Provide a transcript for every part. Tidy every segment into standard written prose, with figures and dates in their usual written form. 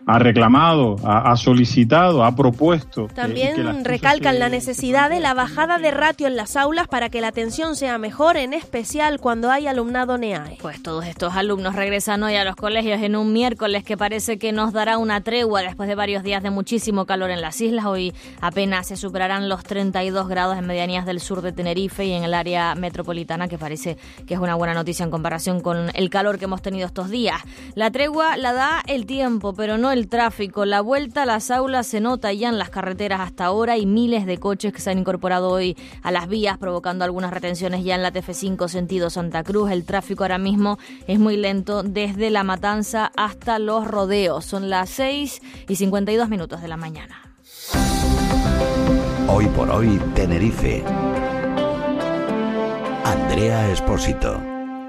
ha reclamado, ha solicitado, ha propuesto. También recalcan la necesidad de la bajada de ratio en las aulas para que la atención sea mejor, en especial cuando hay alumnado NEAE. Pues todos estos alumnos regresan hoy a los colegios en un miércoles que parece que nos dará una tregua después de varios días de muchísimo calor en las islas. Hoy apenas se superarán los 32 grados en medianías del sur de Tenerife y en el área metropolitana, que parece que es una buena noticia en comparación con el calor que hemos tenido estos días. La tregua la da el tiempo, pero no el tráfico. La vuelta a las aulas se nota ya en las carreteras hasta ahora. Hay miles de coches que se han incorporado hoy a las vías, provocando algunas retenciones ya en la TF5 sentido Santa Cruz. El tráfico ahora mismo es muy lento desde La Matanza hasta Los Rodeos. Son las 6:52 de la mañana. Hoy por hoy, Tenerife. Andrea Espósito.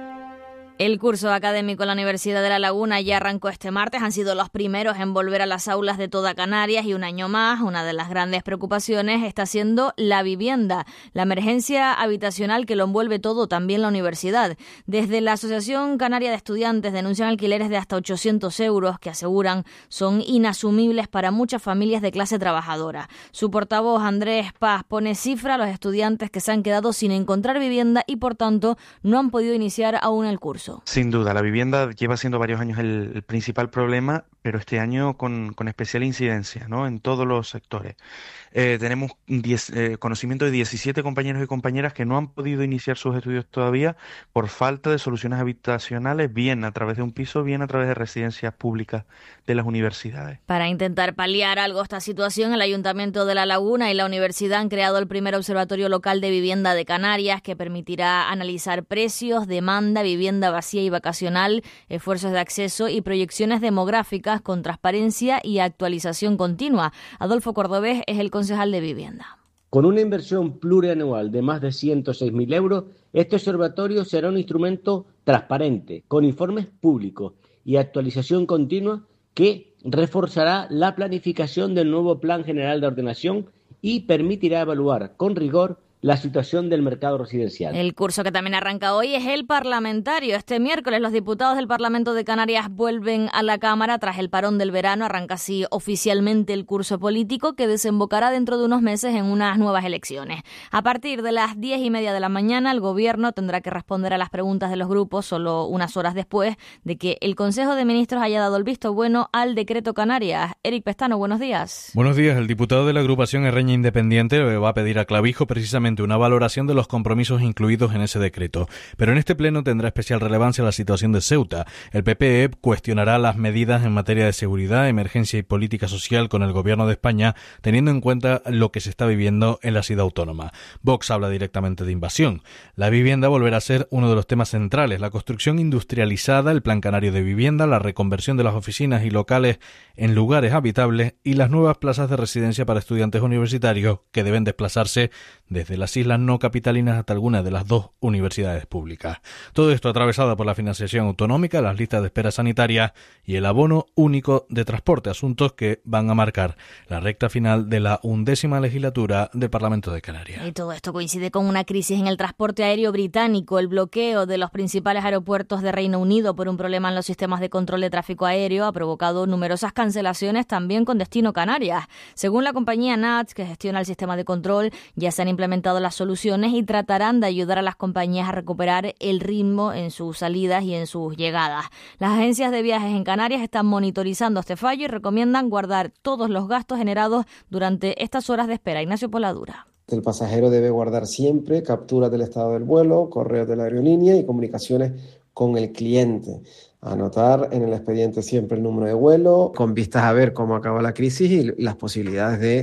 El curso académico en la Universidad de La Laguna ya arrancó este martes. Han sido los primeros en volver a las aulas de toda Canarias y un año más. Una de las grandes preocupaciones está siendo la vivienda, la emergencia habitacional que lo envuelve todo, también la universidad. Desde la Asociación Canaria de Estudiantes denuncian alquileres de hasta 800 euros que aseguran son inasumibles para muchas familias de clase trabajadora. Su portavoz, Andrés Paz, pone cifra a los estudiantes que se han quedado sin encontrar vivienda y, por tanto, no han podido iniciar aún el curso. Sin duda, la vivienda lleva siendo varios años el principal problema, pero este año con especial incidencia, ¿no?, en todos los sectores. Tenemos conocimiento de 17 compañeros y compañeras que no han podido iniciar sus estudios todavía por falta de soluciones habitacionales, bien a través de un piso, bien a través de residencias públicas de las universidades. Para intentar paliar algo esta situación, el Ayuntamiento de La Laguna y la universidad han creado el primer observatorio local de vivienda de Canarias, que permitirá analizar precios, demanda, vivienda vacía y vacacional, esfuerzos de acceso y proyecciones demográficas con transparencia y actualización continua. Adolfo Cordobés es el concejal de vivienda. Con una inversión plurianual de más de 106.000 euros, este observatorio será un instrumento transparente, con informes públicos y actualización continua que reforzará la planificación del nuevo Plan General de Ordenación y permitirá evaluar con rigor la situación del mercado residencial. El curso que también arranca hoy es el parlamentario. Este miércoles los diputados del Parlamento de Canarias vuelven a la Cámara tras el parón del verano. Arranca así oficialmente el curso político que desembocará dentro de unos meses en unas nuevas elecciones. A partir de las 10:30 de la mañana el Gobierno tendrá que responder a las preguntas de los grupos solo unas horas después de que el Consejo de Ministros haya dado el visto bueno al decreto Canarias. Eric Pestano, buenos días. Buenos días. El diputado de la agrupación Erreña Independiente le va a pedir a Clavijo precisamente una valoración de los compromisos incluidos en ese decreto. Pero en este pleno tendrá especial relevancia la situación de Ceuta. El PPE cuestionará las medidas en materia de seguridad, emergencia y política social con el Gobierno de España, teniendo en cuenta lo que se está viviendo en la ciudad autónoma. Vox habla directamente de invasión. La vivienda volverá a ser uno de los temas centrales. La construcción industrializada, el Plan Canario de Vivienda, la reconversión de las oficinas y locales en lugares habitables y las nuevas plazas de residencia para estudiantes universitarios que deben desplazarse desde las islas no capitalinas hasta algunas de las dos universidades públicas. Todo esto atravesado por la financiación autonómica, las listas de espera sanitarias y el abono único de transporte, asuntos que van a marcar la recta final de la 11ª legislatura del Parlamento de Canarias. Y todo esto coincide con una crisis en el transporte aéreo británico. El bloqueo de los principales aeropuertos de Reino Unido por un problema en los sistemas de control de tráfico aéreo ha provocado numerosas cancelaciones también con destino Canarias. Según la compañía NATS, que gestiona el sistema de control, ya se han implementado las soluciones y tratarán de ayudar a las compañías a recuperar el ritmo en sus salidas y en sus llegadas. Las agencias de viajes en Canarias están monitorizando este fallo y recomiendan guardar todos los gastos generados durante estas horas de espera. Ignacio Poladura. El pasajero debe guardar siempre capturas del estado del vuelo, correos de la aerolínea y comunicaciones con el cliente. Anotar en el expediente siempre el número de vuelo, con vistas a ver cómo acaba la crisis y las posibilidades de,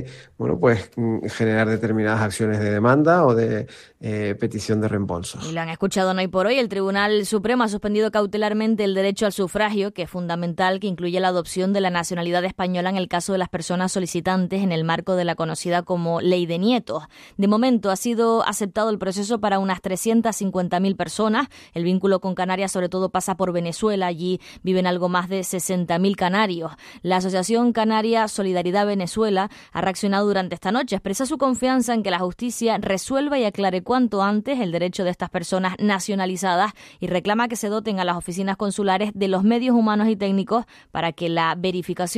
generar determinadas acciones de demanda o de petición de reembolsos. Y lo han escuchado en Hoy por Hoy. El Tribunal Supremo ha suspendido cautelarmente el derecho al sufragio, que es fundamental, que incluye la adopción de la nacionalidad española en el caso de las personas solicitantes en el marco de la conocida como Ley de Nietos. De momento ha sido aceptado el proceso para unas 350.000 personas. El vínculo con Canarias sobre todo pasa por Venezuela. Allí viven algo más de 60.000 canarios. La Asociación Canaria Solidaridad Venezuela ha reaccionado durante esta noche. Expresa su confianza en que la justicia resuelva y aclare cuanto antes el derecho de estas personas nacionalizadas y reclama que se doten a las oficinas consulares de los medios humanos y técnicos para que la verificación